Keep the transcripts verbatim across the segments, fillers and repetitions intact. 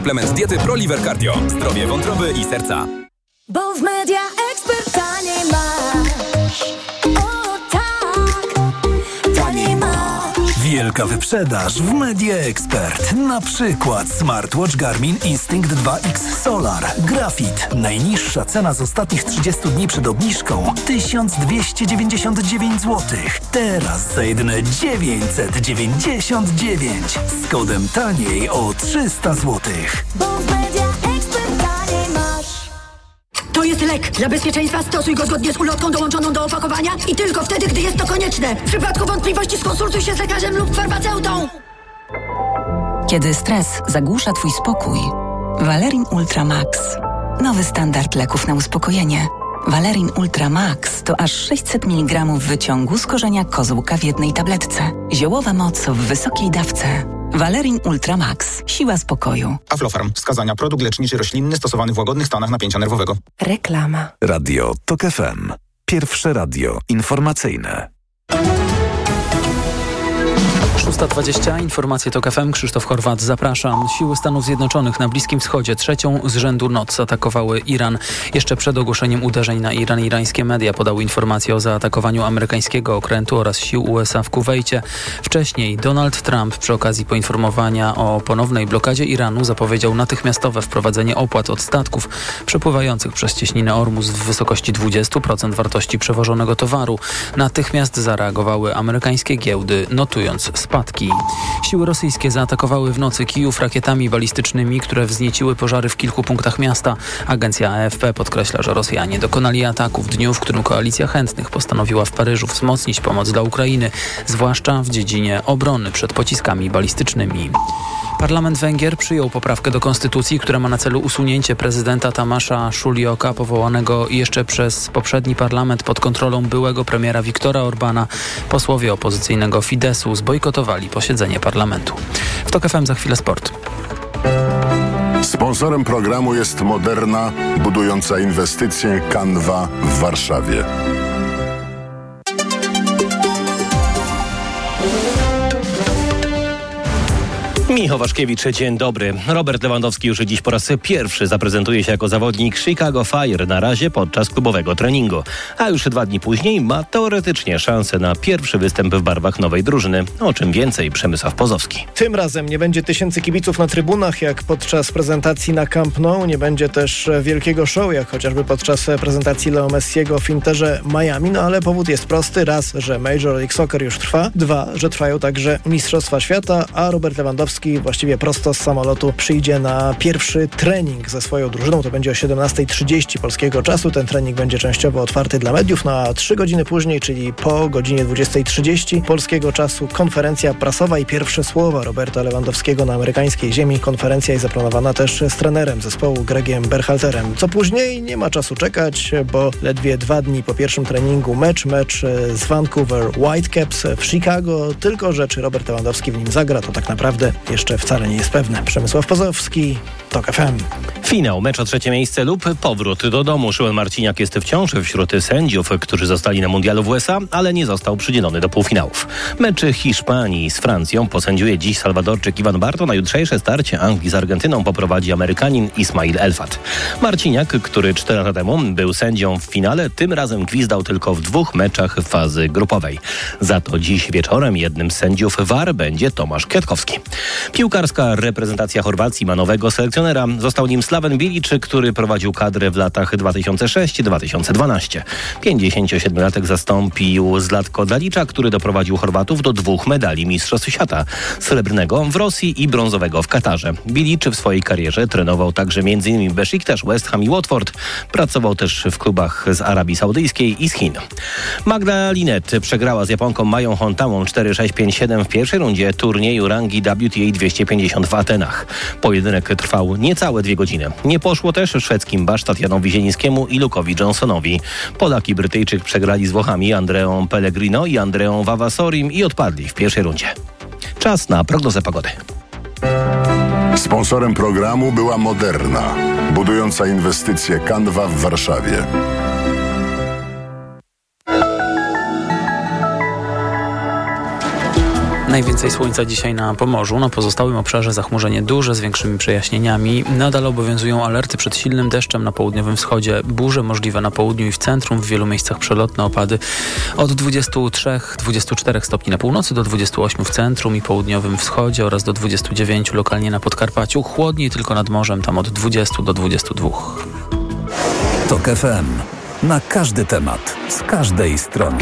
Suplement diety ProLiver Cardio. Zdrowie wątroby i serca. Bo w Media Expert taniej masz. O tak, taniej masz. Wielka wyprzedaż w Media Expert. Na przykład smartwatch Garmin Instinct dwa X Solar. Grafit. Najniższa cena z ostatnich trzydziestu dni przed obniżką tysiąc dwieście dziewięćdziesiąt dziewięć złotych. Teraz za jedyne dziewięćset dziewięćdziesiąt dziewięć. Z kodem taniej o trzysta złotych. Bo w Media Expert taniej masz. To jest lek. Dla bezpieczeństwa stosuj go zgodnie z ulotką dołączoną do opakowania i tylko wtedy, gdy jest to konieczne. W przypadku wątpliwości skonsultuj się z lekarzem lub farmaceutą. Kiedy stres zagłusza Twój spokój, Valerin Ultra Max. Nowy standard leków na uspokojenie. Valerin Ultra Max to aż sześćset miligramów wyciągu z korzenia kozłka w jednej tabletce. Ziołowa moc w wysokiej dawce. Valerin Ultra Max. Siła spokoju. Aflofarm. Wskazania. Produkt leczniczy roślinny stosowany w łagodnych stanach napięcia nerwowego. Reklama. Radio TOK F M. Pierwsze radio informacyjne. szósta dwadzieścia. Informacje TOK F M. Krzysztof Horwat, zapraszam. Siły Stanów Zjednoczonych na Bliskim Wschodzie trzecią z rzędu noc atakowały Iran. Jeszcze przed ogłoszeniem uderzeń na Iran irańskie media podały informacje o zaatakowaniu amerykańskiego okrętu oraz sił U S A w Kuwejcie. Wcześniej Donald Trump przy okazji poinformowania o ponownej blokadzie Iranu zapowiedział natychmiastowe wprowadzenie opłat od statków przepływających przez cieśninę Ormus w wysokości dwadzieścia procent wartości przewożonego towaru. Natychmiast zareagowały amerykańskie giełdy, notując spadki. Siły rosyjskie zaatakowały w nocy Kijów rakietami balistycznymi, które wznieciły pożary w kilku punktach miasta. Agencja A F P podkreśla, że Rosjanie dokonali ataku w dniu, w którym koalicja chętnych postanowiła w Paryżu wzmocnić pomoc dla Ukrainy, zwłaszcza w dziedzinie obrony przed pociskami balistycznymi. Parlament Węgier przyjął poprawkę do konstytucji, która ma na celu usunięcie prezydenta Tamasza Szulioka, powołanego jeszcze przez poprzedni parlament pod kontrolą byłego premiera Viktora Orbana. Posłowie opozycyjnego Fidesu zbojkotowali posiedzenie parlamentu. W TOK F M za chwilę sport. Sponsorem programu jest Moderna, budująca inwestycje Canva w Warszawie. Michał Waszkiewicz, dzień dobry. Robert Lewandowski już dziś po raz pierwszy zaprezentuje się jako zawodnik Chicago Fire, na razie podczas klubowego treningu. A już dwa dni później ma teoretycznie szansę na pierwszy występ w barwach nowej drużyny. O czym więcej Przemysław Pozowski. Tym razem nie będzie tysięcy kibiców na trybunach jak podczas prezentacji na Camp Nou. Nie będzie też wielkiego show jak chociażby podczas prezentacji Leo Messiego w Interze Miami. No ale powód jest prosty. Raz, że Major League Soccer już trwa. Dwa, że trwają także Mistrzostwa Świata, a Robert Lewandowski właściwie prosto z samolotu przyjdzie na pierwszy trening ze swoją drużyną. To będzie o siedemnasta trzydzieści polskiego czasu. Ten trening będzie częściowo otwarty dla mediów. No a trzy godziny później, czyli po godzinie dwudziestej trzydzieści polskiego czasu, konferencja prasowa i pierwsze słowa Roberta Lewandowskiego na amerykańskiej ziemi. Konferencja jest zaplanowana też z trenerem zespołu Gregiem Berhalterem. Co później? Nie ma czasu czekać, bo ledwie dwa dni po pierwszym treningu mecz, mecz z Vancouver Whitecaps w Chicago. Tylko, że czy Robert Lewandowski w nim zagra, to tak naprawdę jeszcze wcale nie jest pewne. Przemysław Pozowski, TOK F M. Finał, mecz o trzecie miejsce lub powrót do domu. Szymon Marciniak jest wciąż wśród sędziów, którzy zostali na mundialu w U S A, ale nie został przydzielony do półfinałów. Mecz Hiszpanii z Francją posędziuje dziś Salwadorczyk Iwan Barto. Na jutrzejsze starcie Anglii z Argentyną poprowadzi Amerykanin Ismail Elfat. Marciniak, który cztery lata temu był sędzią w finale, tym razem gwizdał tylko w dwóch meczach fazy grupowej. Za to dziś wieczorem jednym z sędziów V A R będzie Tomasz Kwiatkowski. Piłkarska reprezentacja Chorwacji ma nowego selekcjonera. Został nim Slaven Bilic, który prowadził kadrę w latach dwa tysiące szóstym do dwa tysiące dwunastego. pięćdziesięciosiedmiolatek zastąpił Zlatko Dalicza, który doprowadził Chorwatów do dwóch medali Mistrzostw Świata. Srebrnego w Rosji i brązowego w Katarze. Bilic w swojej karierze trenował także m.in. Besiktas, West Ham i Watford. Pracował też w klubach z Arabii Saudyjskiej i z Chin. Magda Linette przegrała z Japonką Mają Hontamą cztery sześć pięć siedem w pierwszej rundzie turnieju rangi W T A dwieście pięćdziesiąt w Atenach. Pojedynek trwał niecałe dwie godziny. Nie poszło też szwedzkim Basztatianowi Zielińskiemu i Luke'owi Johnsonowi. Polak i Brytyjczyk przegrali z Włochami Andreą Pellegrino i Andreą Vavasorim i odpadli w pierwszej rundzie. Czas na prognozę pogody. Sponsorem programu była Moderna, budująca inwestycje Canva w Warszawie. Najwięcej słońca dzisiaj na Pomorzu. Na pozostałym obszarze zachmurzenie duże z większymi przejaśnieniami. Nadal obowiązują alerty przed silnym deszczem na południowym wschodzie. Burze możliwe na południu i w centrum. W wielu miejscach przelotne opady od dwudziestu trzech do dwudziestu czterech stopni na północy do dwudziestu ośmiu w centrum i południowym wschodzie oraz do dwudziestu dziewięciu lokalnie na Podkarpaciu. Chłodniej tylko nad morzem, tam od dwudziestu do dwudziestu dwóch. Tok F M. Na każdy temat, z każdej strony.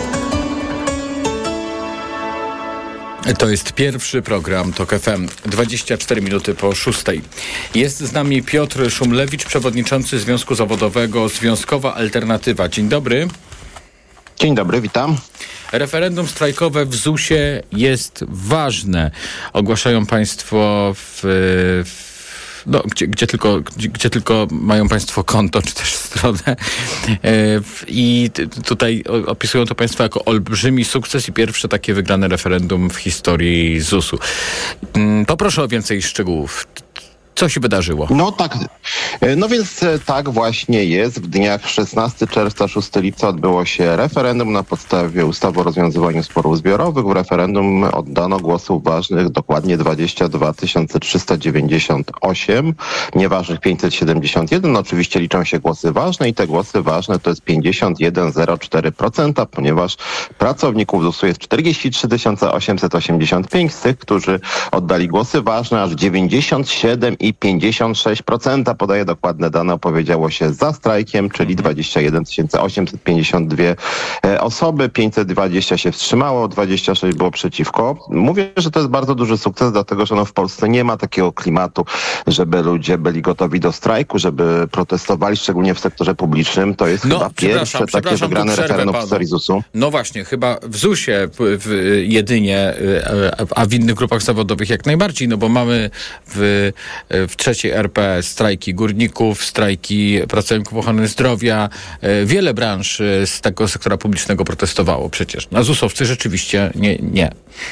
To jest pierwszy program Tok F M, dwadzieścia cztery minuty po szóstej. Jest z nami Piotr Szumlewicz, przewodniczący Związku Zawodowego Związkowa Alternatywa. Dzień dobry. Dzień dobry, witam. Referendum strajkowe w zusie jest ważne. Ogłaszają państwo w... w No, gdzie, gdzie, tylko, gdzie, gdzie tylko mają państwo konto, czy też stronę. E, I t, tutaj opisują to państwo jako olbrzymi sukces i pierwsze takie wygrane referendum w historii zusu. Mm, poproszę o więcej szczegółów. Co się wydarzyło? No tak, no więc tak właśnie jest. W dniach szesnastego czerwca, szóstego lipca odbyło się referendum na podstawie ustawy o rozwiązywaniu sporów zbiorowych. W referendum oddano głosów ważnych dokładnie dwadzieścia dwa tysiące trzysta dziewięćdziesiąt osiem, nieważnych pięćset siedemdziesiąt jeden. No oczywiście liczą się głosy ważne i te głosy ważne to jest pięćdziesiąt jeden przecinek zero cztery procent, ponieważ pracowników zusu jest czterdzieści trzy tysiące osiemset osiemdziesiąt pięć. Z tych, którzy oddali głosy ważne, aż dziewięćdziesiąt siedem przecinek pięćdziesiąt sześć procent, podaje dokładne dane, opowiedziało się za strajkiem, czyli dwadzieścia jeden tysięcy osiemset pięćdziesiąt dwie osoby, pięćset dwadzieścia się wstrzymało, dwadzieścia sześć było przeciwko. Mówię, że to jest bardzo duży sukces, dlatego że no w Polsce nie ma takiego klimatu, żeby ludzie byli gotowi do strajku, żeby protestowali, szczególnie w sektorze publicznym. To jest no, chyba pierwsze takie wygrane referendum w historii zusu. No właśnie, chyba w zusie w, w, jedynie, a w innych grupach zawodowych jak najbardziej, no bo mamy w, w trzeciej R P strajki górników, strajki pracowników ochrony zdrowia. Wiele branż z tego sektora publicznego protestowało przecież. A zusowcy rzeczywiście nie. nie.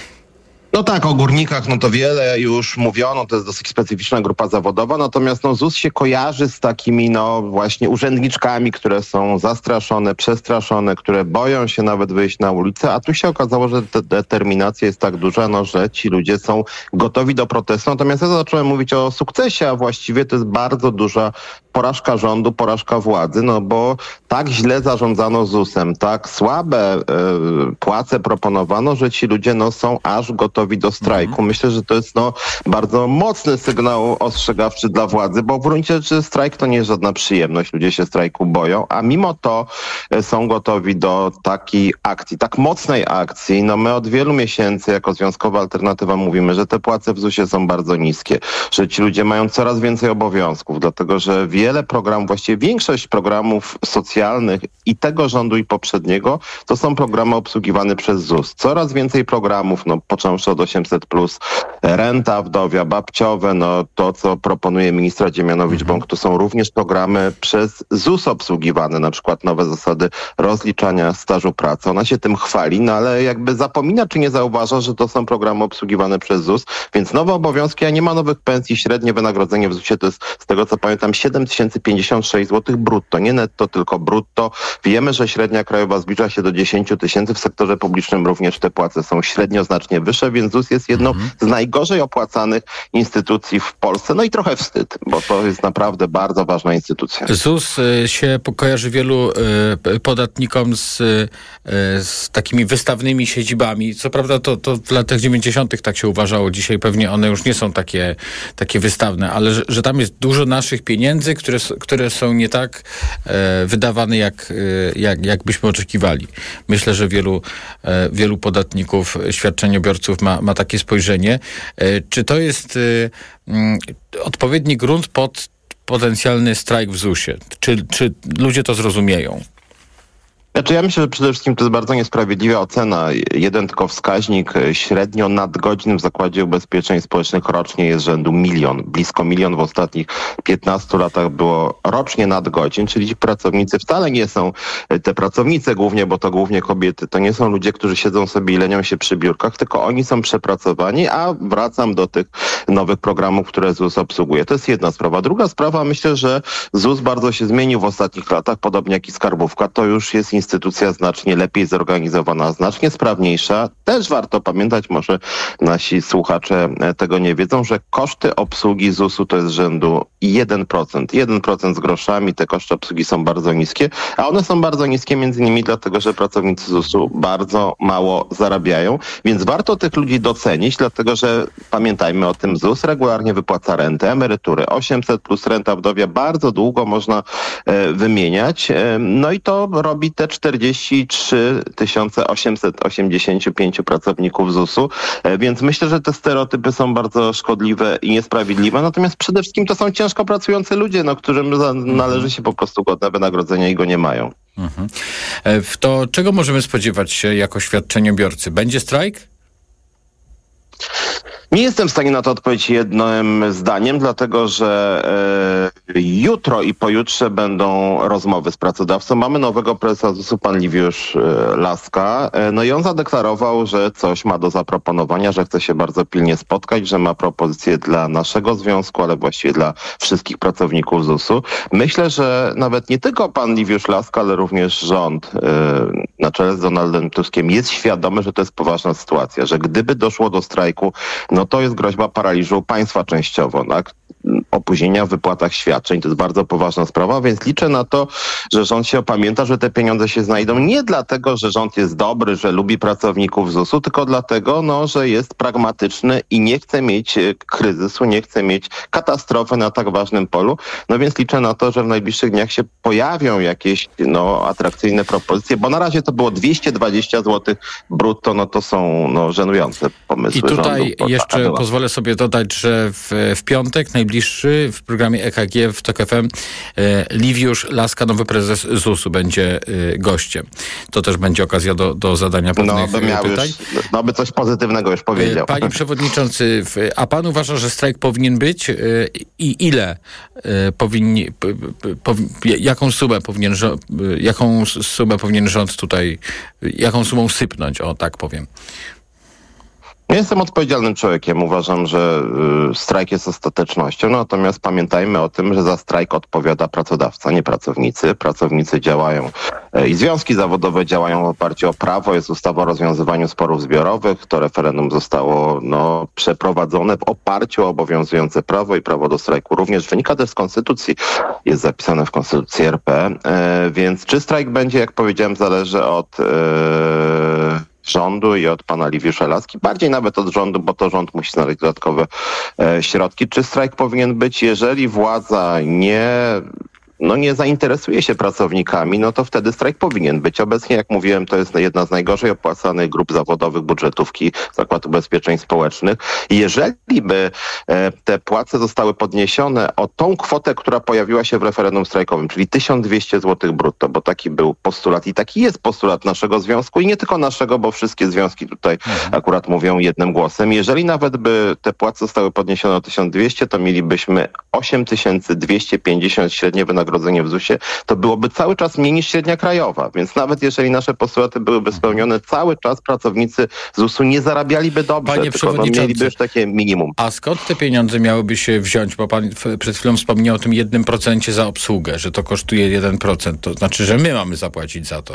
No tak, o górnikach no to wiele już mówiono, to jest dosyć specyficzna grupa zawodowa, natomiast no ZUS się kojarzy z takimi no właśnie urzędniczkami, które są zastraszone, przestraszone, które boją się nawet wyjść na ulicę, a tu się okazało, że ta determinacja jest tak duża, no że ci ludzie są gotowi do protestu. Natomiast ja zacząłem mówić o sukcesie, a właściwie to jest bardzo duża porażka rządu, porażka władzy, no bo tak źle zarządzano zusem, tak słabe y, płace proponowano, że ci ludzie no są aż gotowi do strajku. Mhm. Myślę, że to jest no bardzo mocny sygnał ostrzegawczy dla władzy, bo w gruncie rzeczy strajk to nie jest żadna przyjemność, ludzie się strajku boją, a mimo to y, są gotowi do takiej akcji, tak mocnej akcji. No my od wielu miesięcy jako Związkowa Alternatywa mówimy, że te płace w zusie są bardzo niskie, że ci ludzie mają coraz więcej obowiązków, dlatego że wiele Wiele programów, właściwie większość programów socjalnych i tego rządu i poprzedniego to są programy obsługiwane przez ZUS. Coraz więcej programów, no począwszy od osiemset plus, renta wdowia, babciowe, no to co proponuje ministra Dziemianowicz-Bąk, to są również programy przez ZUS obsługiwane, na przykład nowe zasady rozliczania stażu pracy. Ona się tym chwali, no ale jakby zapomina czy nie zauważa, że to są programy obsługiwane przez ZUS, więc nowe obowiązki, a nie ma nowych pensji, średnie wynagrodzenie w zusie to jest z tego co pamiętam siedem tysięcy pięćdziesiąt sześć złotych brutto, nie netto, tylko brutto. Wiemy, że średnia krajowa zbliża się do dziesięć tysięcy, w sektorze publicznym również te płace są średnio znacznie wyższe, więc ZUS jest jedną mm. z najgorzej opłacanych instytucji w Polsce. No i trochę wstyd, bo to jest naprawdę bardzo ważna instytucja. ZUS y, się kojarzy wielu y, podatnikom z, y, z takimi wystawnymi siedzibami. Co prawda to, to w latach dziewięćdziesiątych tak się uważało, dzisiaj pewnie one już nie są takie, takie wystawne, ale że, że tam jest dużo naszych pieniędzy, które które są nie tak e, wydawane, jak, e, jak, jak byśmy oczekiwali. Myślę, że wielu, e, wielu podatników, świadczeniobiorców ma, ma takie spojrzenie. E, czy to jest e, m, odpowiedni grunt pod potencjalny strajk w zusie? Czy, czy ludzie to zrozumieją? Znaczy ja myślę, że przede wszystkim to jest bardzo niesprawiedliwa ocena. Jeden tylko wskaźnik średnio nadgodzin w Zakładzie Ubezpieczeń Społecznych rocznie jest rzędu milion. Blisko milion w ostatnich piętnastu latach było rocznie nadgodzin, czyli ci pracownicy wcale nie są, te pracownice głównie, bo to głównie kobiety, to nie są ludzie, którzy siedzą sobie i lenią się przy biurkach, tylko oni są przepracowani, a wracam do tych nowych programów, które ZUS obsługuje. To jest jedna sprawa. Druga sprawa, myślę, że ZUS bardzo się zmienił w ostatnich latach, podobnie jak i skarbówka. To już jest instytucja instytucja znacznie lepiej zorganizowana, znacznie sprawniejsza. Też warto pamiętać, może nasi słuchacze tego nie wiedzą, że koszty obsługi zusu to jest rzędu jeden procent. jeden procent z groszami, te koszty obsługi są bardzo niskie, a one są bardzo niskie między innymi dlatego, że pracownicy zusu bardzo mało zarabiają, więc warto tych ludzi docenić, dlatego że pamiętajmy o tym, Z U S regularnie wypłaca rentę, emerytury, osiemset plus renta wdowia, bardzo długo można e, wymieniać, e, no i to robi te czterdzieści trzy tysiące osiemset osiemdziesiąt pięć pracowników zusu, e, więc myślę, że te stereotypy są bardzo szkodliwe i niesprawiedliwe, natomiast przede wszystkim to są ciężko pracujący ludzie, no, którym za, należy się po prostu godne wynagrodzenie i go nie mają. Mhm. E, to czego możemy spodziewać się jako świadczeniobiorcy? Będzie strajk? Nie jestem w stanie na to odpowiedzieć jednym zdaniem, dlatego że e, jutro i pojutrze będą rozmowy z pracodawcą. Mamy nowego prezesa zusu, pan Liwiusz e, Laska. E, no i on zadeklarował, że coś ma do zaproponowania, że chce się bardzo pilnie spotkać, że ma propozycje dla naszego związku, ale właściwie dla wszystkich pracowników zusu. Myślę, że nawet nie tylko pan Liwiusz Laska, ale również rząd e, na czele z Donaldem Tuskiem jest świadomy, że to jest poważna sytuacja, że gdyby doszło do strajku, no to jest groźba paraliżu państwa częściowo, tak? Opóźnienia w wypłatach świadczeń, to jest bardzo poważna sprawa, więc liczę na to, że rząd się opamięta, że te pieniądze się znajdą nie dlatego, że rząd jest dobry, że lubi pracowników zusu, tylko dlatego, no, że jest pragmatyczny i nie chce mieć kryzysu, nie chce mieć katastrofy na tak ważnym polu, no więc liczę na to, że w najbliższych dniach się pojawią jakieś no, atrakcyjne propozycje, bo na razie to było dwieście dwadzieścia złotych brutto, no to są no, żenujące pomysły. I tutaj rządu. jeszcze pozwolę sobie dodać, że w, w piątek najbliższy w programie E K G w Tok F M e, Liwiusz Laska, nowy prezes zusu, będzie e, gościem. To też będzie okazja do, do zadania pewnych no, by miał pytań. Już, no by coś pozytywnego już powiedział. Panie przewodniczący, a pan uważa, że strajk powinien być i ile powinni, jaką sumę powinien, jaką sumę powinien rząd tutaj, jaką sumą sypnąć, o tak powiem? Nie jestem odpowiedzialnym człowiekiem. Uważam, że y, strajk jest ostatecznością, natomiast pamiętajmy o tym, że za strajk odpowiada pracodawca, nie pracownicy. Pracownicy działają y, i związki zawodowe działają w oparciu o prawo. Jest ustawa o rozwiązywaniu sporów zbiorowych. To referendum zostało no, przeprowadzone w oparciu o obowiązujące prawo i prawo do strajku również wynika też z konstytucji. Jest zapisane w konstytucji R P. Y, więc czy strajk będzie, jak powiedziałem, zależy od... Y, rządu i od pana Liwiusza Laski, bardziej nawet od rządu, bo to rząd musi znaleźć dodatkowe e, środki. Czy strajk powinien być, jeżeli władza nie... no nie zainteresuje się pracownikami, no to wtedy strajk powinien być. Obecnie, jak mówiłem, to jest jedna z najgorzej opłacanych grup zawodowych budżetówki Zakładu Ubezpieczeń Społecznych. I jeżeli by e, te płace zostały podniesione o tą kwotę, która pojawiła się w referendum strajkowym, czyli tysiąc dwieście złotych brutto, bo taki był postulat i taki jest postulat naszego związku i nie tylko naszego, bo wszystkie związki tutaj mhm. akurat mówią jednym głosem. Jeżeli nawet by te płace zostały podniesione o tysiąc dwieście, to mielibyśmy osiem tysięcy dwieście pięćdziesiąt średnie wynagrodzenie w zusie, to byłoby cały czas mniej niż średnia krajowa. Więc nawet jeżeli nasze postulaty byłyby spełnione, cały czas pracownicy zusu nie zarabialiby dobrze, Panie tylko no, mieliby już takie minimum. A skąd te pieniądze miałyby się wziąć? Bo pan przed chwilą wspomniał o tym jednym procencie za obsługę, że to kosztuje jeden procent. To znaczy, że my mamy zapłacić za to.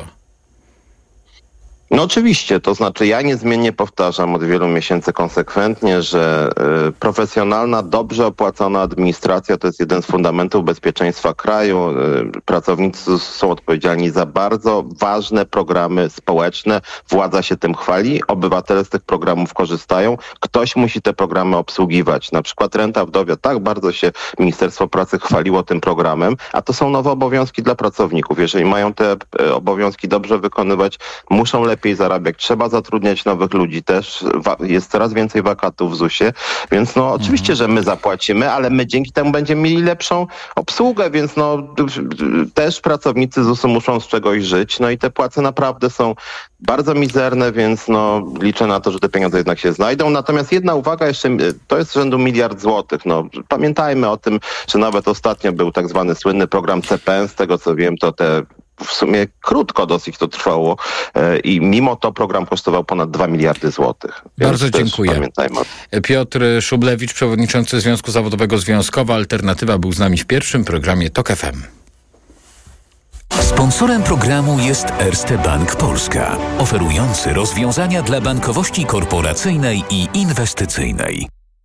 No oczywiście, to znaczy ja niezmiennie powtarzam od wielu miesięcy konsekwentnie, że y, profesjonalna, dobrze opłacona administracja to jest jeden z fundamentów bezpieczeństwa kraju. Y, pracownicy są odpowiedzialni za bardzo ważne programy społeczne. Władza się tym chwali, obywatele z tych programów korzystają. Ktoś musi te programy obsługiwać. Na przykład renta wdowia. Tak bardzo się Ministerstwo Pracy chwaliło tym programem, a to są nowe obowiązki dla pracowników. Jeżeli mają te y, obowiązki dobrze wykonywać, muszą lepiej lepiej zarabiać, trzeba zatrudniać nowych ludzi też, jest coraz więcej wakatów w zusie, więc no oczywiście, że my zapłacimy, ale my dzięki temu będziemy mieli lepszą obsługę, więc no też pracownicy zusu muszą z czegoś żyć, no i te płace naprawdę są bardzo mizerne, więc no liczę na to, że te pieniądze jednak się znajdą. Natomiast jedna uwaga jeszcze, to jest rzędu miliard złotych. No, pamiętajmy o tym, że nawet ostatnio był tak zwany słynny program C P N, z tego co wiem, to te w sumie krótko dosyć to trwało i mimo to program kosztował ponad dwa miliardy złotych. Bardzo dziękuję. Pamiętajmy. Piotr Szublewicz, przewodniczący Związku Zawodowego Związkowa Alternatywa, był z nami w pierwszym programie Tok F M. Sponsorem programu jest Erste Bank Polska, oferujący rozwiązania dla bankowości korporacyjnej i inwestycyjnej.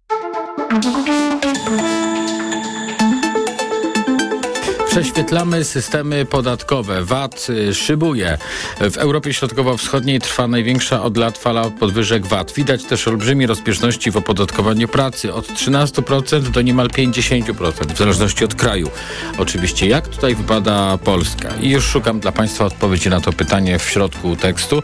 Prześwietlamy systemy podatkowe. V A T szybuje. W Europie Środkowo-Wschodniej trwa największa od lat fala podwyżek V A T. Widać też olbrzymie rozbieżności w opodatkowaniu pracy. Od trzynaście procent do niemal pięćdziesiąt procent, w zależności od kraju. Oczywiście, jak tutaj wypada Polska? I już szukam dla Państwa odpowiedzi na to pytanie w środku tekstu.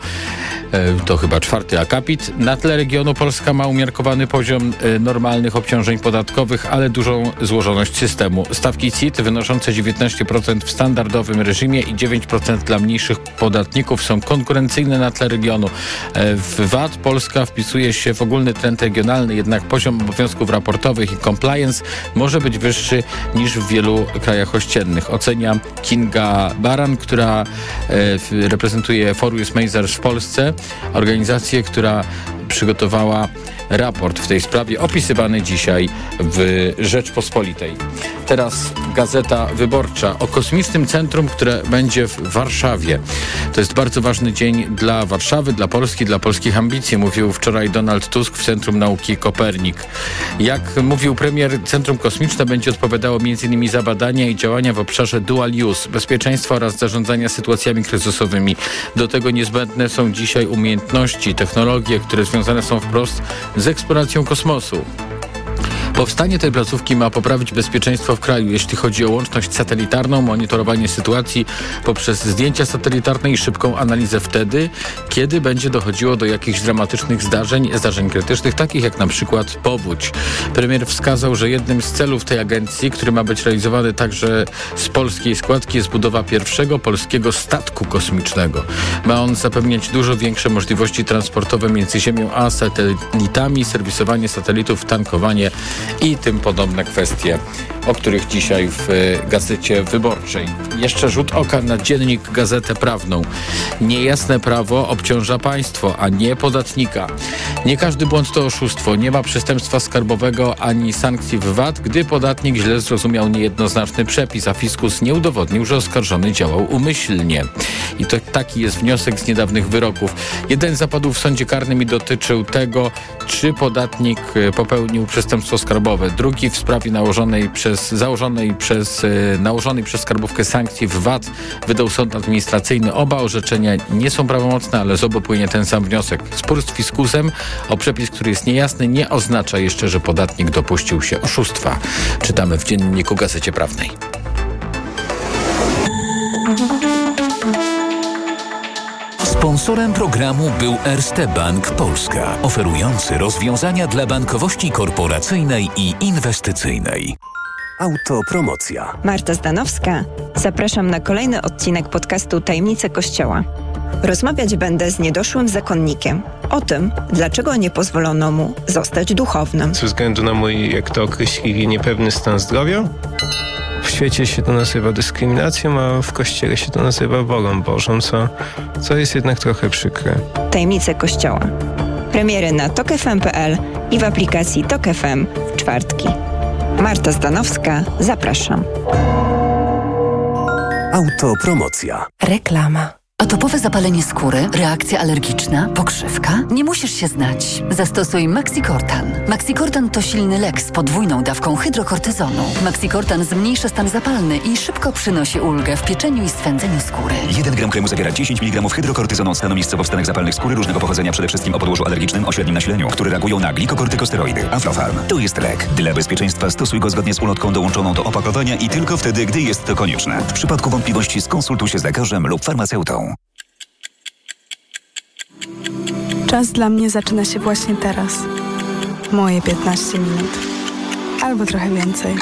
To chyba czwarty akapit. Na tle regionu Polska ma umiarkowany poziom normalnych obciążeń podatkowych, ale dużą złożoność systemu. Stawki C I T wynoszące dziewiętnaście procent w standardowym reżimie i dziewięć procent dla mniejszych podatników są konkurencyjne na tle regionu. W V A T Polska wpisuje się w ogólny trend regionalny, jednak poziom obowiązków raportowych i compliance może być wyższy niż w wielu krajach ościennych. Ocenia Kinga Baran, która e, reprezentuje Forwis Mazars w Polsce, organizację, która przygotowała raport w tej sprawie opisywany dzisiaj w Rzeczpospolitej. Teraz Gazeta Wyborcza o kosmicznym centrum, które będzie w Warszawie. To jest bardzo ważny dzień dla Warszawy, dla Polski, dla polskich ambicji, mówił wczoraj Donald Tusk w Centrum Nauki Kopernik. Jak mówił premier, Centrum Kosmiczne będzie odpowiadało między innymi za badania i działania w obszarze dual use, bezpieczeństwa oraz zarządzania sytuacjami kryzysowymi. Do tego niezbędne są dzisiaj umiejętności, technologie, które związane są wprost z eksploracją kosmosu. Powstanie tej placówki ma poprawić bezpieczeństwo w kraju, jeśli chodzi o łączność satelitarną, monitorowanie sytuacji poprzez zdjęcia satelitarne i szybką analizę wtedy, kiedy będzie dochodziło do jakichś dramatycznych zdarzeń, zdarzeń krytycznych, takich jak na przykład powódź. Premier wskazał, że jednym z celów tej agencji, który ma być realizowany także z polskiej składki, jest budowa pierwszego polskiego statku kosmicznego. Ma on zapewniać dużo większe możliwości transportowe między Ziemią a satelitami, serwisowanie satelitów, tankowanie i tym podobne kwestie, o których dzisiaj w Gazecie Wyborczej. Jeszcze rzut oka na dziennik Gazetę Prawną. Niejasne prawo obciąża państwo, a nie podatnika. Nie każdy błąd to oszustwo. Nie ma przestępstwa skarbowego ani sankcji w V A T, gdy podatnik źle zrozumiał niejednoznaczny przepis, a fiskus nie udowodnił, że oskarżony działał umyślnie. I to taki jest wniosek z niedawnych wyroków. Jeden zapadł w sądzie karnym i dotyczył tego, czy podatnik popełnił przestępstwo skarbowe. Drugi w sprawie nałożonej przez, założonej przez, nałożonej przez skarbówkę sankcji w V A T wydał sąd administracyjny. Oba orzeczenia nie są prawomocne, ale z obu płynie ten sam wniosek. Spór z fiskusem o przepis, który jest niejasny, nie oznacza jeszcze, że podatnik dopuścił się oszustwa. Czytamy w dzienniku Gazecie Prawnej. Sponsorem programu był Erste Bank Polska, oferujący rozwiązania dla bankowości korporacyjnej i inwestycyjnej. Autopromocja. Marta Zdanowska. Zapraszam na kolejny odcinek podcastu Tajemnice Kościoła. Rozmawiać będę z niedoszłym zakonnikiem o tym, dlaczego nie pozwolono mu zostać duchownym. Ze względu na mój, jak to określili, niepewny stan zdrowia. W świecie się to nazywa dyskryminacją, a w Kościele się to nazywa wolą Bożą, co, co jest jednak trochę przykre. Tajemnice Kościoła. Premiery na tok f m kropka p l i w aplikacji Tok F M w czwartki. Marta Zdanowska, zapraszam. Autopromocja. Reklama. Atopowe zapalenie skóry, reakcja alergiczna, pokrzywka? Nie musisz się znać. Zastosuj Maxicortan. Maxicortan to silny lek z podwójną dawką hydrokortyzonu. Maxicortan zmniejsza stan zapalny i szybko przynosi ulgę w pieczeniu i swędzeniu skóry. jeden gram kremu zawiera dziesięć miligramów hydrokortyzonu. Stanowi miejsce powstanek zapalnych skóry różnego pochodzenia, przede wszystkim o podłożu alergicznym o średnim nasileniu, które reagują na glikokortykosteroidy. Aflofarm to jest lek. Dla bezpieczeństwa stosuj go zgodnie z ulotką dołączoną do opakowania i tylko wtedy, gdy jest to konieczne. W przypadku wątpliwości skonsultuj się z lekarzem lub farmaceutą. Czas dla mnie zaczyna się właśnie teraz. Moje piętnaście minut. Albo trochę więcej.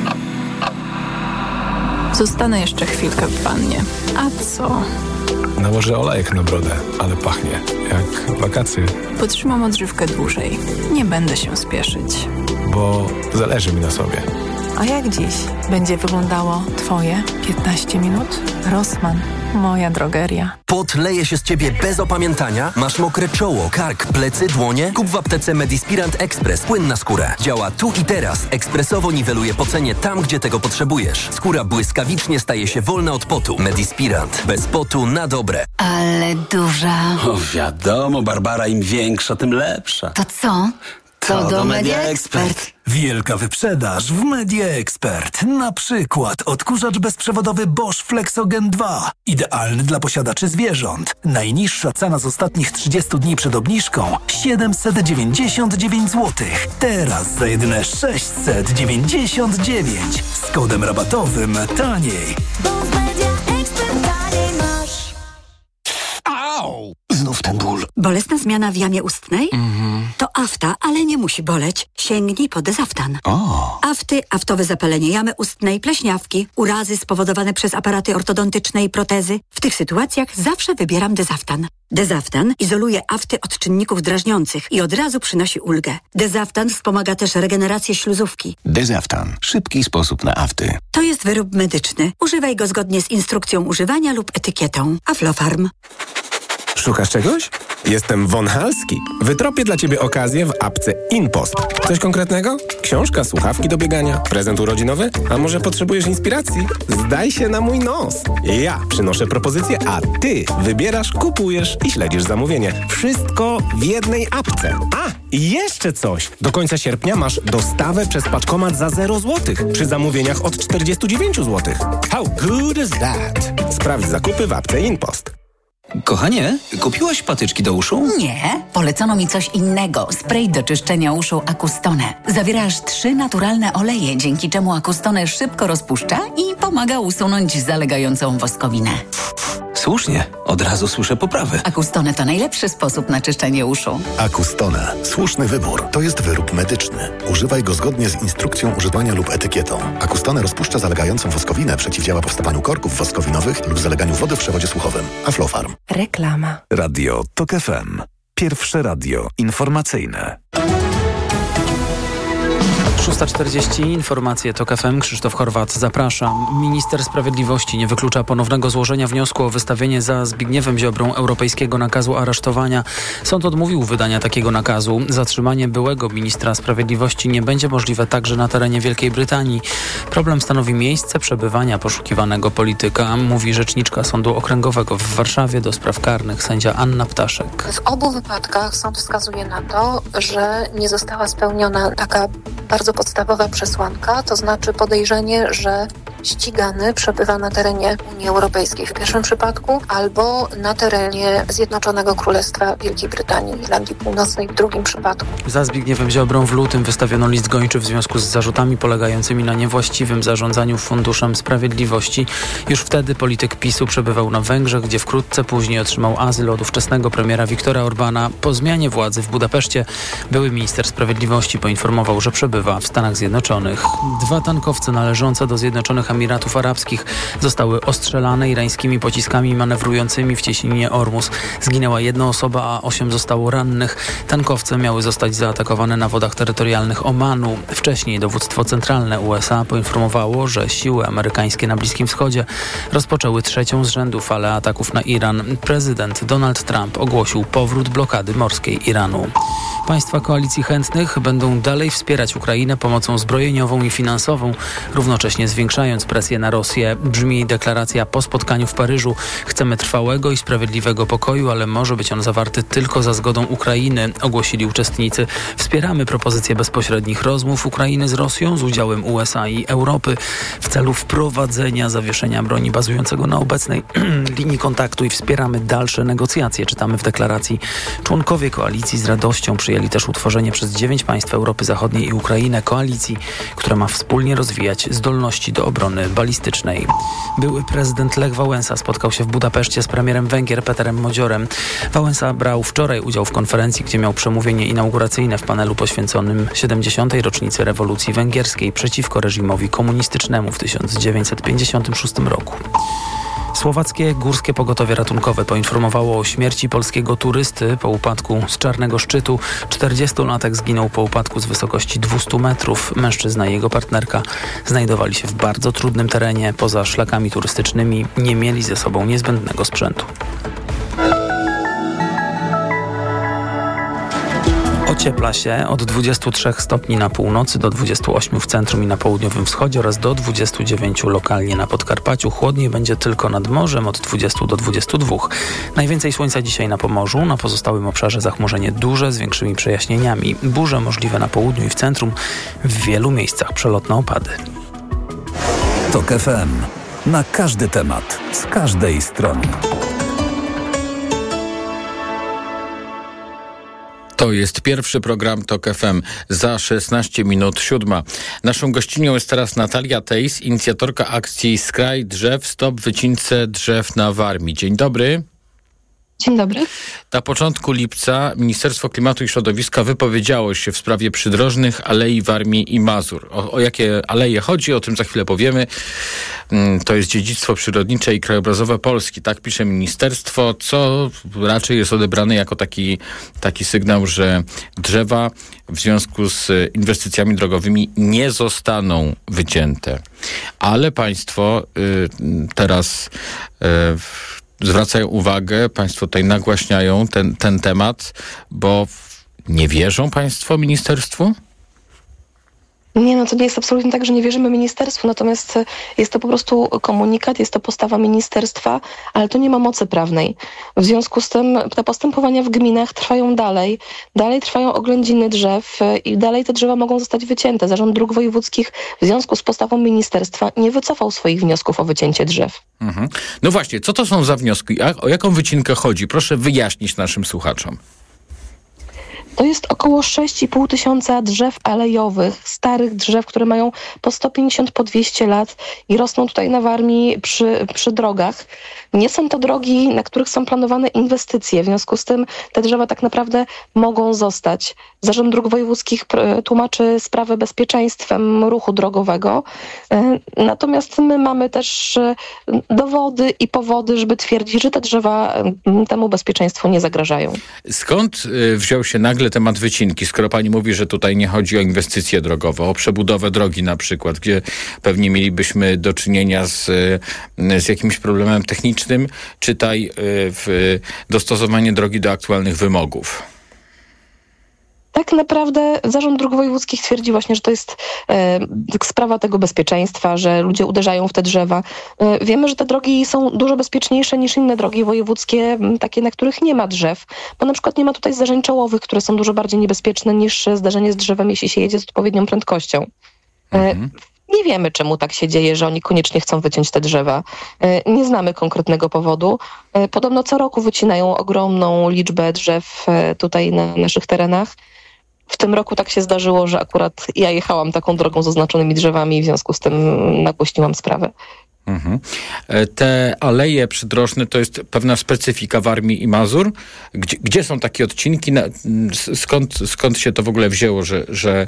Zostanę jeszcze chwilkę w wannie. A co? Nałożę olejek na brodę, ale pachnie jak wakacje. Potrzymam odżywkę dłużej. Nie będę się spieszyć. Bo zależy mi na sobie. A jak dziś będzie wyglądało Twoje piętnaście minut? Rossmann. Moja drogeria. Pot leje się z ciebie bez opamiętania? Masz mokre czoło, kark, plecy, dłonie? Kup w aptece Medispirant Express. Płyn na skórę. Działa tu i teraz. Ekspresowo niweluje pocenie tam, gdzie tego potrzebujesz. Skóra błyskawicznie staje się wolna od potu. Medispirant. Bez potu na dobre. Ale duża. O, wiadomo, Barbara, im większa, tym lepsza. To co? To, to do Media Expert. Wielka wyprzedaż w Media Expert. Na przykład odkurzacz bezprzewodowy Bosch Flexogen dwa. Idealny dla posiadaczy zwierząt. Najniższa cena z ostatnich trzydziestu dni przed obniżką siedemset dziewięćdziesiąt dziewięć złotych. Teraz za jedyne sześćset dziewięćdziesiąt dziewięć. Z kodem rabatowym taniej. Bo w Media Expert taniej masz. Au! Znów ten ból. Bolesna zmiana w jamie ustnej? Mhm. To afta, ale nie musi boleć. Sięgnij po Dezaftan. O! Afty, aftowe zapalenie jamy ustnej, pleśniawki, urazy spowodowane przez aparaty ortodontyczne i protezy. W tych sytuacjach zawsze wybieram Dezaftan. Dezaftan izoluje afty od czynników drażniących i od razu przynosi ulgę. Dezaftan wspomaga też regenerację śluzówki. Dezaftan. Szybki sposób na afty. To jest wyrób medyczny. Używaj go zgodnie z instrukcją używania lub etykietą. Aflofarm. Szukasz czegoś? Jestem Von Halski. Wytropię dla Ciebie okazję w apce InPost. Coś konkretnego? Książka, słuchawki do biegania, prezent urodzinowy? A może potrzebujesz inspiracji? Zdaj się na mój nos. Ja przynoszę propozycję, a Ty wybierasz, kupujesz i śledzisz zamówienie. Wszystko w jednej apce. A, i jeszcze coś. Do końca sierpnia masz dostawę przez paczkomat za zero złotych przy zamówieniach od czterdzieści dziewięć złotych. How good is that? Sprawdź zakupy w apce InPost. Kochanie, kupiłaś patyczki do uszu? Nie, polecono mi coś innego. Spray do czyszczenia uszu Acustone. Zawiera aż trzy naturalne oleje, dzięki czemu Acustone szybko rozpuszcza i pomaga usunąć zalegającą woskowinę. Słusznie, od razu słyszę poprawę. Acustone to najlepszy sposób na czyszczenie uszu. Acustone. Słuszny wybór. To jest wyrób medyczny. Używaj go zgodnie z instrukcją używania lub etykietą. Acustone rozpuszcza zalegającą woskowinę, przeciwdziała powstawaniu korków woskowinowych lub zaleganiu wody w przewodzie słuchowym. Aflofarm. Reklama. Radio TOK F M. Pierwsze radio informacyjne. szósta czterdzieści, informacje TOK F M, Krzysztof Horwat, zapraszam. Minister Sprawiedliwości nie wyklucza ponownego złożenia wniosku o wystawienie za Zbigniewem Ziobrą europejskiego nakazu aresztowania. Sąd odmówił wydania takiego nakazu. Zatrzymanie byłego ministra sprawiedliwości nie będzie możliwe także na terenie Wielkiej Brytanii. Problem stanowi miejsce przebywania poszukiwanego polityka, mówi rzeczniczka Sądu Okręgowego w Warszawie do spraw karnych sędzia Anna Ptaszek. W obu wypadkach sąd wskazuje na to, że nie została spełniona taka bardzo podstawowa przesłanka, to znaczy podejrzenie, że ścigany przebywa na terenie Unii Europejskiej w pierwszym przypadku albo na terenie Zjednoczonego Królestwa Wielkiej Brytanii, Irlandii Północnej w drugim przypadku. Za Zbigniewem Ziobrą w lutym wystawiono list gończy w związku z zarzutami polegającymi na niewłaściwym zarządzaniu Funduszem Sprawiedliwości. Już wtedy polityk PiSu przebywał na Węgrzech, gdzie wkrótce później otrzymał azyl od ówczesnego premiera Viktora Orbana. Po zmianie władzy w Budapeszcie były minister sprawiedliwości poinformował, że przebywa w Stanach Zjednoczonych. Dwa tankowce należące do Zjednoczonych Emiratów Arabskich zostały ostrzelane irańskimi pociskami manewrującymi w cieśninie Ormus. Zginęła jedna osoba, a osiem zostało rannych. Tankowce miały zostać zaatakowane na wodach terytorialnych Omanu. Wcześniej dowództwo centralne U S A poinformowało, że siły amerykańskie na Bliskim Wschodzie rozpoczęły trzecią z rzędu falę ataków na Iran. Prezydent Donald Trump ogłosił powrót blokady morskiej Iranu. Państwa koalicji chętnych będą dalej wspierać Ukrainę pomocą zbrojeniową i finansową, równocześnie zwiększając presję na Rosję. Brzmi deklaracja po spotkaniu w Paryżu. Chcemy trwałego i sprawiedliwego pokoju, ale może być on zawarty tylko za zgodą Ukrainy, ogłosili uczestnicy. Wspieramy propozycję bezpośrednich rozmów Ukrainy z Rosją z udziałem U S A i Europy w celu wprowadzenia zawieszenia broni bazującego na obecnej linii kontaktu i wspieramy dalsze negocjacje, czytamy w deklaracji. Członkowie koalicji z radością przyjęli też utworzenie przez dziewięć państw Europy Zachodniej i Ukrainę koalicji, która ma wspólnie rozwijać zdolności do obrony balistycznej. Były prezydent Lech Wałęsa spotkał się w Budapeszcie z premierem Węgier Peterem Modziorem. Wałęsa brał wczoraj udział w konferencji, gdzie miał przemówienie inauguracyjne w panelu poświęconym siedemdziesiątej rocznicy rewolucji węgierskiej przeciwko reżimowi komunistycznemu w tysiąc dziewięćset pięćdziesiątym szóstym roku. Słowackie Górskie Pogotowie Ratunkowe poinformowało o śmierci polskiego turysty po upadku z Czarnego Szczytu. czterdziestolatek zginął po upadku z wysokości dwieście metrów. Mężczyzna i jego partnerka znajdowali się w bardzo trudnym terenie. Poza szlakami turystycznymi nie mieli ze sobą niezbędnego sprzętu. Ociepla się od dwudziestu trzech stopni na północy do dwudziestu ośmiu w centrum i na południowym wschodzie oraz do dwudziestu dziewięciu lokalnie na Podkarpaciu. Chłodniej będzie tylko nad morzem od dwudziestu do dwudziestu dwóch. Najwięcej słońca dzisiaj na Pomorzu, na pozostałym obszarze zachmurzenie duże z większymi przejaśnieniami. Burze możliwe na południu i w centrum. W wielu miejscach przelotne opady. TOK F M. Na każdy temat, z każdej strony. To jest pierwszy program TOK F M za szesnaście minut siódma. Naszą gościnią jest teraz Natalia Tejs, inicjatorka akcji Skraj Drzew, Stop Wycince Drzew na Warmii. Dzień dobry. Dzień dobry. Na początku lipca Ministerstwo Klimatu i Środowiska wypowiedziało się w sprawie przydrożnych alei Warmii i Mazur. O, o jakie aleje chodzi, o tym za chwilę powiemy. To jest dziedzictwo przyrodnicze i krajobrazowe Polski, tak pisze ministerstwo, co raczej jest odebrane jako taki, taki sygnał, że drzewa w związku z inwestycjami drogowymi nie zostaną wycięte. Ale państwo y, teraz y, zwracają uwagę, państwo tutaj nagłaśniają ten, ten temat, bo nie wierzą państwo ministerstwu? Nie, no to nie jest absolutnie tak, że nie wierzymy ministerstwu, natomiast jest to po prostu komunikat, jest to postawa ministerstwa, ale to nie ma mocy prawnej. W związku z tym te postępowania w gminach trwają dalej, dalej trwają oględziny drzew i dalej te drzewa mogą zostać wycięte. Zarząd Dróg Wojewódzkich w związku z postawą ministerstwa nie wycofał swoich wniosków o wycięcie drzew. Mhm. No właśnie, co to są za wnioski? O jaką wycinkę chodzi? Proszę wyjaśnić naszym słuchaczom. To jest około sześć i pół tysiąca drzew alejowych, starych drzew, które mają po sto pięćdziesiąt, po dwieście lat i rosną tutaj na Warmii przy, przy drogach. Nie są to drogi, na których są planowane inwestycje, w związku z tym te drzewa tak naprawdę mogą zostać. Zarząd Dróg Wojewódzkich tłumaczy sprawę bezpieczeństwem ruchu drogowego, natomiast my mamy też dowody i powody, żeby twierdzić, że te drzewa temu bezpieczeństwu nie zagrażają. Skąd wziął się nagle temat wycinki, skoro pani mówi, że tutaj nie chodzi o inwestycje drogowe, o przebudowę drogi na przykład, gdzie pewnie mielibyśmy do czynienia z, z jakimś problemem technicznym, czytaj w dostosowanie drogi do aktualnych wymogów? Tak naprawdę Zarząd Dróg Wojewódzkich twierdzi właśnie, że to jest e, sprawa tego bezpieczeństwa, że ludzie uderzają w te drzewa. E, wiemy, że te drogi są dużo bezpieczniejsze niż inne drogi wojewódzkie, takie, na których nie ma drzew, bo na przykład nie ma tutaj zdarzeń czołowych, które są dużo bardziej niebezpieczne niż zdarzenie z drzewem, jeśli się jedzie z odpowiednią prędkością. E, mhm. Nie wiemy, czemu tak się dzieje, że oni koniecznie chcą wyciąć te drzewa. Nie znamy konkretnego powodu. Podobno co roku wycinają ogromną liczbę drzew tutaj na naszych terenach. W tym roku tak się zdarzyło, że akurat ja jechałam taką drogą z oznaczonymi drzewami i w związku z tym nagłośniłam sprawę. Mhm. Te aleje przydrożne to jest pewna specyfika Warmii i Mazur. Gdzie, gdzie są takie odcinki? Skąd, skąd się to w ogóle wzięło, że, że,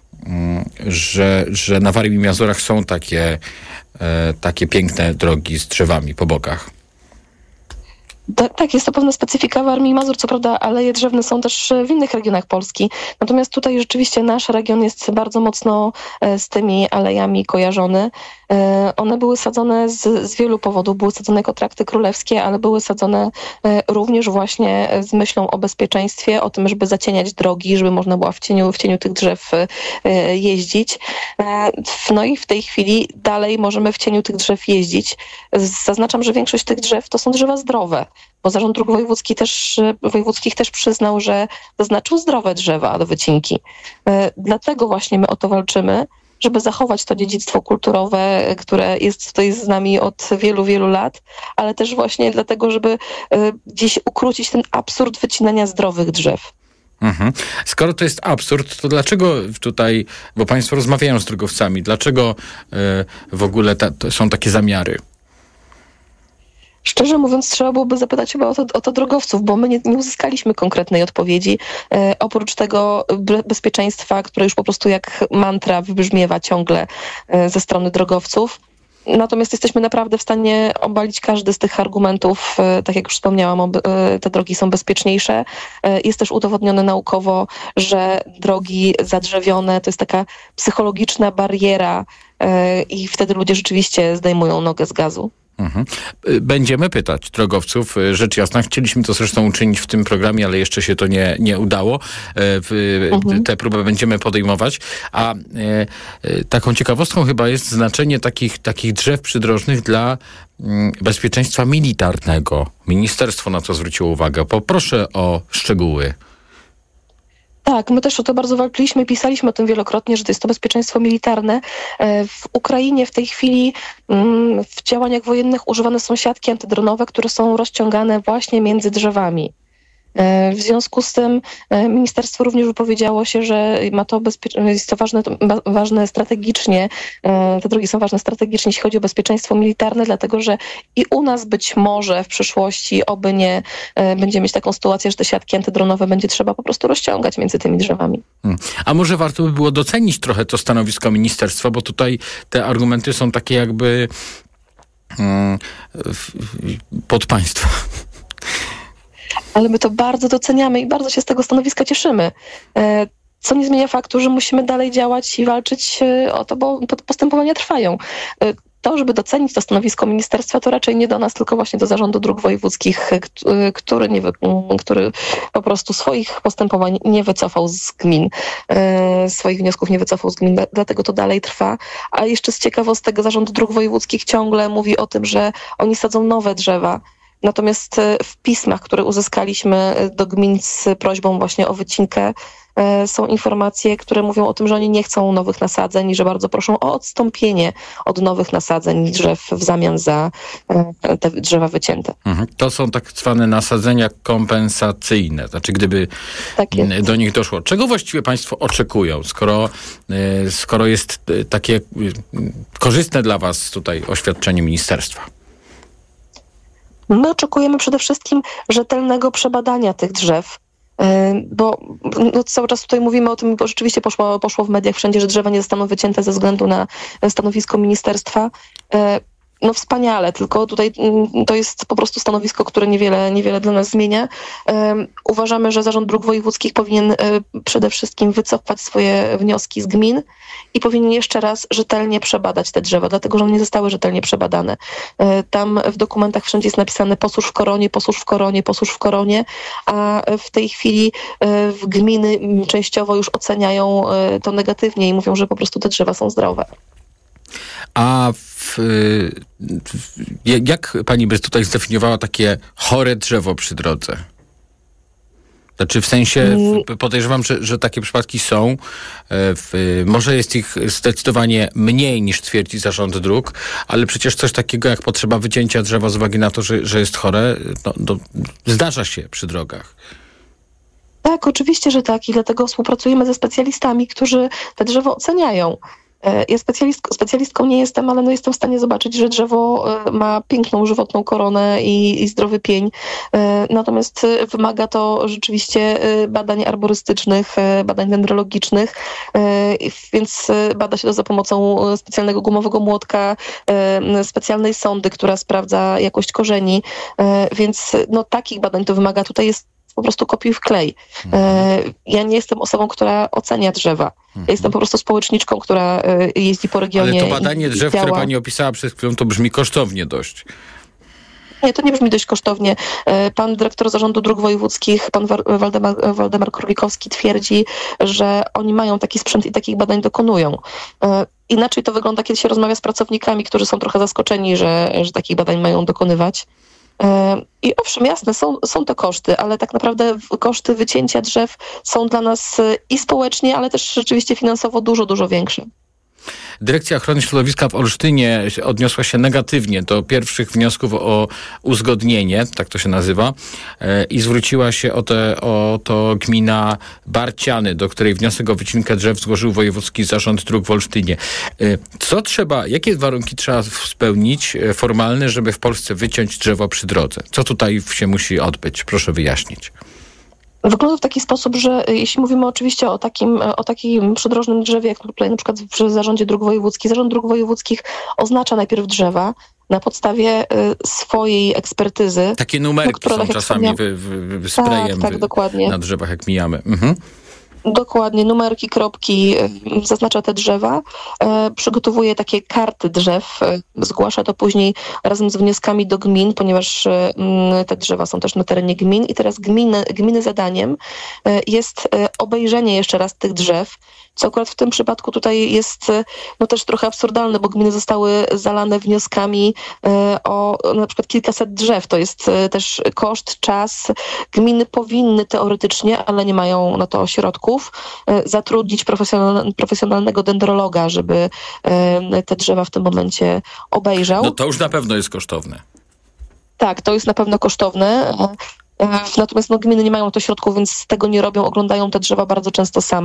że, że na Warmii i Mazurach są takie, takie piękne drogi z drzewami po bokach? Tak, tak, jest to pewna specyfika Warmii i Mazur. Co prawda aleje drzewne są też w innych regionach Polski. Natomiast tutaj rzeczywiście nasz region jest bardzo mocno z tymi alejami kojarzony. One były sadzone z, z wielu powodów. Były sadzone jako trakty królewskie, ale były sadzone również właśnie z myślą o bezpieczeństwie, o tym, żeby zacieniać drogi, żeby można było w cieniu, w cieniu tych drzew jeździć. No i w tej chwili dalej możemy w cieniu tych drzew jeździć. Zaznaczam, że większość tych drzew to są drzewa zdrowe, bo Zarząd Dróg Wojewódzkich też, Wojewódzkich też przyznał, że zaznaczył zdrowe drzewa do wycinki. Dlatego właśnie my o to walczymy, żeby zachować to dziedzictwo kulturowe, które jest tutaj z nami od wielu, wielu lat, ale też właśnie dlatego, żeby gdzieś ukrócić ten absurd wycinania zdrowych drzew. Mhm. Skoro to jest absurd, to dlaczego tutaj, bo państwo rozmawiają z drogowcami, dlaczego y, w ogóle ta, to są takie zamiary? Szczerze mówiąc, trzeba byłoby zapytać chyba o to, o to drogowców, bo my nie, nie uzyskaliśmy konkretnej odpowiedzi. E, oprócz tego be- bezpieczeństwa, które już po prostu jak mantra wybrzmiewa ciągle e, ze strony drogowców. Natomiast jesteśmy naprawdę w stanie obalić każdy z tych argumentów. Tak jak już wspomniałam, te drogi są bezpieczniejsze. Jest też udowodnione naukowo, że drogi zadrzewione to jest taka psychologiczna bariera i wtedy ludzie rzeczywiście zdejmują nogę z gazu. Mhm. Będziemy pytać drogowców, rzecz jasna. Chcieliśmy to zresztą uczynić w tym programie, ale jeszcze się to nie, nie udało. Mhm. Tę próbę będziemy podejmować. A e, taką ciekawostką chyba jest znaczenie takich, takich drzew przydrożnych dla mm, bezpieczeństwa militarnego. Ministerstwo na to zwróciło uwagę. Poproszę o szczegóły. Tak, my też o to bardzo walczyliśmy, pisaliśmy o tym wielokrotnie, że to jest to bezpieczeństwo militarne. W Ukrainie w tej chwili w działaniach wojennych używane są siatki antydronowe, które są rozciągane właśnie między drzewami. W związku z tym ministerstwo również wypowiedziało się, że ma to bezpie- jest to ważne, ważne strategicznie, te drogi są ważne strategicznie, jeśli chodzi o bezpieczeństwo militarne, dlatego że i u nas być może w przyszłości, oby nie, będziemy mieć taką sytuację, że te siatki antydronowe będzie trzeba po prostu rozciągać między tymi drzewami. Hmm. A może warto by było docenić trochę to stanowisko ministerstwa, bo tutaj te argumenty są takie jakby hmm, pod państwa. Ale my to bardzo doceniamy i bardzo się z tego stanowiska cieszymy. Co nie zmienia faktu, że musimy dalej działać i walczyć o to, bo postępowania trwają. To, żeby docenić to stanowisko ministerstwa, to raczej nie do nas, tylko właśnie do Zarządu Dróg Wojewódzkich, który, nie, który po prostu swoich postępowań nie wycofał z gmin, swoich wniosków nie wycofał z gmin, dlatego to dalej trwa. A jeszcze z ciekawostek Zarząd Dróg Wojewódzkich ciągle mówi o tym, że oni sadzą nowe drzewa. Natomiast w pismach, które uzyskaliśmy do gmin z prośbą właśnie o wycinkę, są informacje, które mówią o tym, że oni nie chcą nowych nasadzeń i że bardzo proszą o odstąpienie od nowych nasadzeń drzew w zamian za te drzewa wycięte. Mhm. To są tak zwane nasadzenia kompensacyjne. Znaczy, gdyby tak do nich doszło. Czego właściwie państwo oczekują, skoro, skoro jest takie korzystne dla was tutaj oświadczenie ministerstwa? My oczekujemy przede wszystkim rzetelnego przebadania tych drzew, bo no, cały czas tutaj mówimy o tym, bo rzeczywiście poszło, poszło w mediach wszędzie, że drzewa nie zostaną wycięte ze względu na stanowisko ministerstwa. No wspaniale, tylko tutaj to jest po prostu stanowisko, które niewiele, niewiele dla nas zmienia. Um, uważamy, że Zarząd Dróg Wojewódzkich powinien y, przede wszystkim wycofać swoje wnioski z gmin i powinien jeszcze raz rzetelnie przebadać te drzewa, dlatego że one nie zostały rzetelnie przebadane. Y, tam w dokumentach wszędzie jest napisane posłuż w koronie, posłuż w koronie, posłuż w koronie, a w tej chwili y, w gminy częściowo już oceniają y, to negatywnie i mówią, że po prostu te drzewa są zdrowe. A w, w, jak pani by tutaj zdefiniowała takie chore drzewo przy drodze? Znaczy w sensie, w, podejrzewam, że, że takie przypadki są. W, może jest ich zdecydowanie mniej niż twierdzi Zarząd Dróg, ale przecież coś takiego jak potrzeba wycięcia drzewa z uwagi na to, że, że jest chore, no, no, zdarza się przy drogach. Tak, oczywiście, że tak i dlatego współpracujemy ze specjalistami, którzy te drzewo oceniają. Ja specjalist, specjalistką nie jestem, ale no jestem w stanie zobaczyć, że drzewo ma piękną, żywotną koronę i, i zdrowy pień. Natomiast wymaga to rzeczywiście badań arborystycznych, badań dendrologicznych, więc bada się to za pomocą specjalnego gumowego młotka, specjalnej sondy, która sprawdza jakość korzeni, więc no takich badań to wymaga. Tutaj jest po prostu kopiuj w klej. Mhm. Ja nie jestem osobą, która ocenia drzewa. Mhm. Ja jestem po prostu społeczniczką, która jeździ po regionie. Ale to badanie drzew, działa. Które pani opisała przed chwilą, to brzmi kosztownie dość. Nie, to nie brzmi dość kosztownie. Pan dyrektor Zarządu Dróg Wojewódzkich, pan Waldemar, Waldemar Królikowski twierdzi, że oni mają taki sprzęt i takich badań dokonują. Inaczej to wygląda, kiedy się rozmawia z pracownikami, którzy są trochę zaskoczeni, że, że takich badań mają dokonywać. I owszem, jasne, są, są to koszty, ale tak naprawdę koszty wycięcia drzew są dla nas i społecznie, ale też rzeczywiście finansowo dużo, dużo większe. Dyrekcja Ochrony Środowiska w Olsztynie odniosła się negatywnie do pierwszych wniosków o uzgodnienie, tak to się nazywa, i zwróciła się o, te, o to gmina Barciany, do której wniosek o wycinkę drzew złożył Wojewódzki Zarząd Dróg w Olsztynie. Co trzeba, jakie warunki trzeba spełnić formalne, żeby w Polsce wyciąć drzewo przy drodze? Co tutaj się musi odbyć? Proszę wyjaśnić. Wygląda w taki sposób, że jeśli mówimy oczywiście o takim, o takim przydrożnym drzewie, jak tutaj na przykład w Zarządzie Dróg Wojewódzkich, Zarząd Dróg Wojewódzkich oznacza najpierw drzewa na podstawie swojej ekspertyzy. Takie numerki no, są czasami wy, wy, wy sprayem tak, tak, wy, dokładnie. na drzewach, jak mijamy. Mhm. Dokładnie, numerki, kropki, zaznacza te drzewa, e, przygotowuje takie karty drzew, e, zgłasza to później razem z wnioskami do gmin, ponieważ e, te drzewa są też na terenie gmin i teraz gminy, gminy zadaniem e, jest e, obejrzenie jeszcze raz tych drzew, co akurat w tym przypadku tutaj jest no też trochę absurdalne, bo gminy zostały zalane wnioskami e, o na przykład kilkaset drzew. To jest e, też koszt, czas. Gminy powinny teoretycznie, ale nie mają na to środków, e, zatrudnić profesjonal, profesjonalnego dendrologa, żeby e, te drzewa w tym momencie obejrzał. No to już na pewno jest kosztowne. Tak, to jest na pewno kosztowne. E, Natomiast no, gminy nie mają na to środków, więc tego nie robią, oglądają te drzewa bardzo często same.